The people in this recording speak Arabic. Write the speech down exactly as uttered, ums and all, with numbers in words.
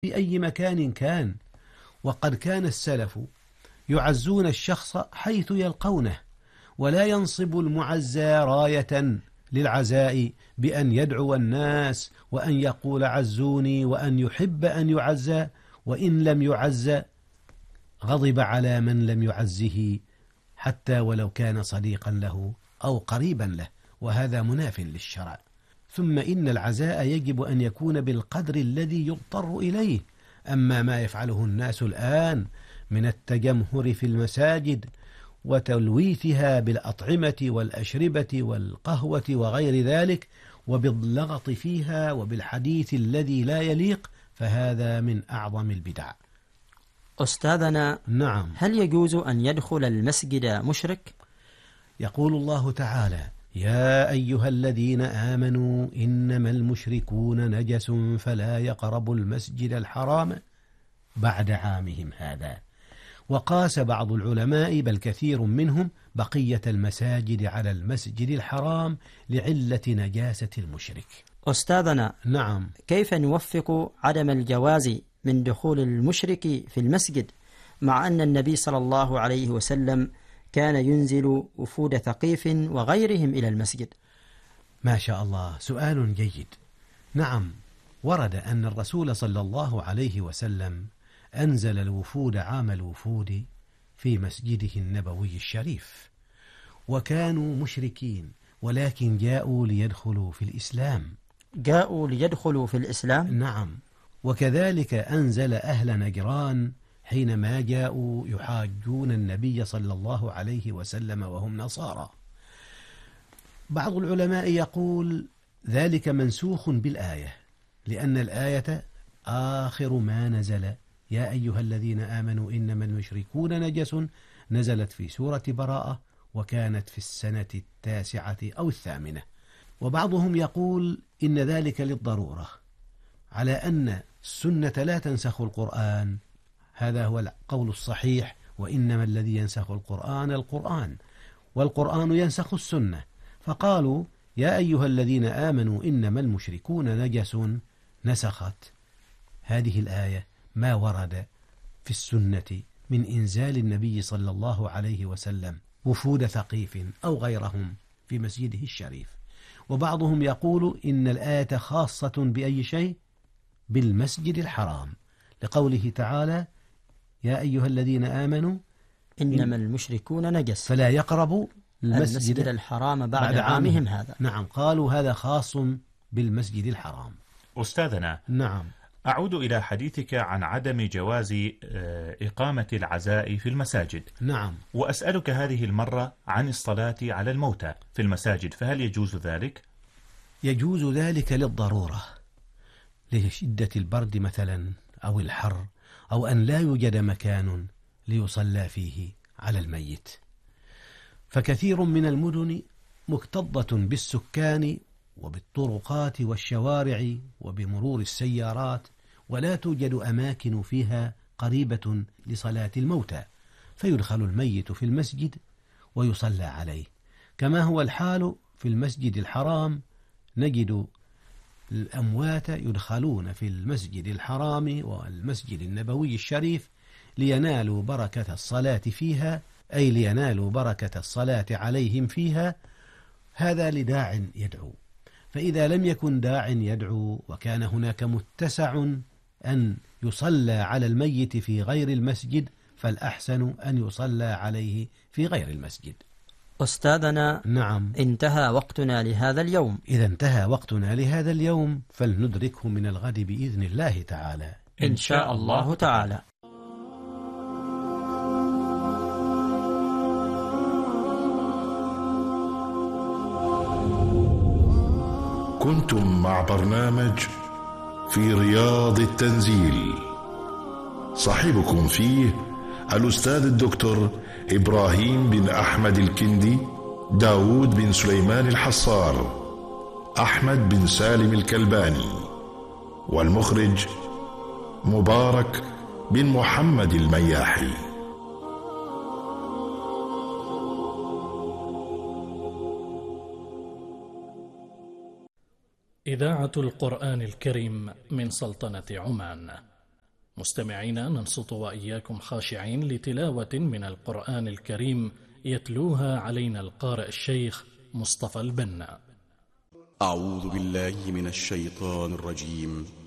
في أي مكان كان. وقد كان السلف يعزون الشخص حيث يلقونه، ولا ينصب المعزى راية للعزاء بأن يدعو الناس وأن يقول عزوني، وأن يحب أن يعزى، وإن لم يعزى غضب على من لم يعزه حتى ولو كان صديقا له أو قريبا له، وهذا مناف للشرع. ثم إن العزاء يجب أن يكون بالقدر الذي يضطر إليه. أما ما يفعله الناس الآن من التجمهر في المساجد وتلويثها بالأطعمة والأشربة والقهوة وغير ذلك، وباللغط فيها وبالحديث الذي لا يليق، فهذا من أعظم البدع. أستاذنا، نعم، هل يجوز أن يدخل المسجد مشرك؟ يقول الله تعالى: يا أيها الذين آمنوا إنما المشركون نجس فلا يقربوا المسجد الحرام بعد عامهم هذا. وقاس بعض العلماء بل كثير منهم بقية المساجد على المسجد الحرام لعلة نجاسة المشرك. أستاذنا، نعم، كيف نوفق عدم الجواز من دخول المشرك في المسجد، مع أن النبي صلى الله عليه وسلم كان ينزل وفود ثقيف وغيرهم إلى المسجد؟ ما شاء الله، سؤال جيد. نعم، ورد أن الرسول صلى الله عليه وسلم أنزل الوفود عام الوفود في مسجده النبوي الشريف، وكانوا مشركين ولكن جاءوا ليدخلوا في الإسلام. جاءوا ليدخلوا في الإسلام؟ نعم. وكذلك أنزل أهل نجران حينما جاءوا يحاجون النبي صلى الله عليه وسلم وهم نصارى. بعض العلماء يقول ذلك منسوخ بالآية، لأن الآية آخر ما نزل يا أيها الذين آمنوا إنما المشركون نجس نزلت في سورة براءة، وكانت في السنة التاسعة أو الثامنة. وبعضهم يقول إن ذلك للضرورة، على أن السنة لا تنسخ القرآن، هذا هو القول الصحيح، وإنما الذي ينسخ القرآن القرآن، والقرآن ينسخ السنة. فقالوا يا أيها الذين آمنوا إنما المشركون نجس، نسخت هذه الآية ما ورد في السنة من إنزال النبي صلى الله عليه وسلم وفود ثقيف أو غيرهم في مسجده الشريف. وبعضهم يقول إن الآية خاصة بأي شيء؟ بالمسجد الحرام، لقوله تعالى يا أيها الذين آمنوا إنما المشركون نجس فلا يقربوا المسجد, المسجد الحرام بعد, بعد عامهم, عامهم هذا. نعم، قالوا هذا خاص بالمسجد الحرام. أستاذنا، نعم، أعود إلى حديثك عن عدم جواز إقامة العزاء في المساجد. نعم، وأسألك هذه المرة عن الصلاة على الموتى في المساجد، فهل يجوز ذلك؟ يجوز ذلك للضرورة، لشدة البرد مثلا أو الحر، أو أن لا يوجد مكان ليصلى فيه على الميت. فكثير من المدن مكتظة بالسكان وبالطرقات والشوارع وبمرور السيارات، ولا توجد أماكن فيها قريبة لصلاة الموتى، فيدخل الميت في المسجد ويصلى عليه، كما هو الحال في المسجد الحرام. نجد الأموات يدخلون في المسجد الحرام والمسجد النبوي الشريف لينالوا بركة الصلاة فيها، أي لينالوا بركة الصلاة عليهم فيها. هذا لداع يدعو. فإذا لم يكن داع يدعو وكان هناك متسع أن يصلى على الميت في غير المسجد، فالأحسن أن يصلى عليه في غير المسجد. أستاذنا، نعم، انتهى وقتنا لهذا اليوم. إذا انتهى وقتنا لهذا اليوم فلندركه من الغد بإذن الله تعالى إن شاء الله تعالى. كنتم مع برنامج في رياض التنزيل، صاحبكم فيه الأستاذ الدكتور إبراهيم بن أحمد الكندي، داود بن سليمان الحصار، أحمد بن سالم الكلباني، والمخرج مبارك بن محمد المياحي. إذاعة القرآن الكريم من سلطنة عمان. مستمعينا، ننصت وإياكم خاشعين لتلاوة من القرآن الكريم يتلوها علينا القارئ الشيخ مصطفى البنا. أعوذ بالله من الشيطان الرجيم.